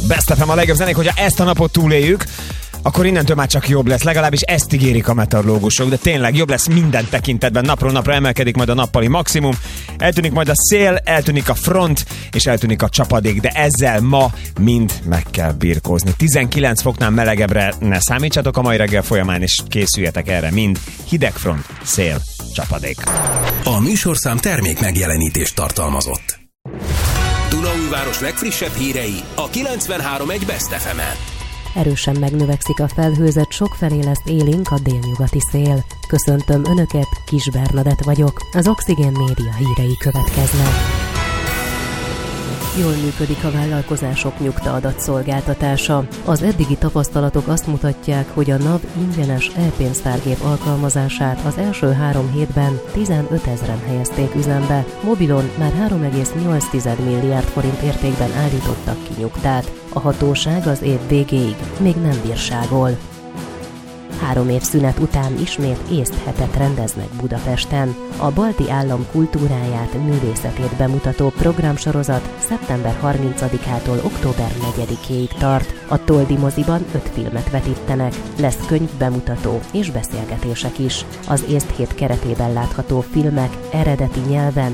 Best FM a legjobb zenék, hogyha ezt a napot túléljük, akkor innentől már csak jobb lesz. Legalábbis ezt ígérik a meteorológusok, de tényleg jobb lesz minden tekintetben. Napról napra emelkedik majd a nappali maximum, eltűnik majd a szél, eltűnik a front, és eltűnik a csapadék, de ezzel ma mind meg kell birkózni. 19 foknál melegebbre ne számítsatok a mai reggel folyamán, és készüljetek erre mind. Hideg front, szél, csapadék. A műsorszám termék megjelenítést tartalmazott. Dunaújváros legfrissebb hírei a 93.1 Best FM-en. Erősen megnövekszik a felhőzet, sokfelé lesz élénk a délnyugati szél. Köszöntöm Önöket, Kis Bernadett vagyok. Az Oxygen Média hírei következnek. Jól működik a vállalkozások nyugta-adatszolgáltatása. Az eddigi tapasztalatok azt mutatják, hogy a NAV ingyenes e-pénztárgép alkalmazását az első 3 hétben 15 000-en helyezték üzembe. Mobilon már 3,8 milliárd forint értékben állítottak ki nyugtát. A hatóság az év végéig még nem bírságol. 3 év szünet után ismét észthetet rendeznek Budapesten. A balti állam kultúráját, művészetét bemutató programsorozat szeptember 30-ától október 4-ig tart. A Toldi moziban 5 filmet vetítenek, lesz könyvbemutató és beszélgetések is. Az észthét keretében látható filmek eredeti nyelven